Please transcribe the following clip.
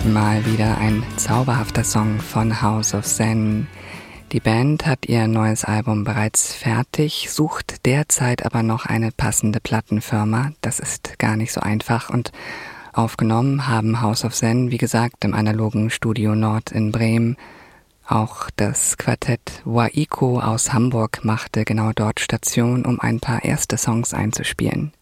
Mal wieder ein zauberhafter Song von House of Zen. Die Band hat ihr neues Album bereits fertig, sucht derzeit aber noch eine passende Plattenfirma. Das ist gar nicht so einfach und aufgenommen haben House of Zen, wie gesagt, im analogen Studio Nord in Bremen. Auch das Quartett Waiko aus Hamburg machte genau dort Station, um ein paar erste Songs einzuspielen.